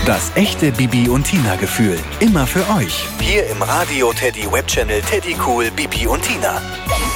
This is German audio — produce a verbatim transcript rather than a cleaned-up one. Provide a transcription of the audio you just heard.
Das echte Bibi und Tina Gefühl. Immer für euch. Hier im Radio Teddy Webchannel Teddy Cool Bibi und Tina.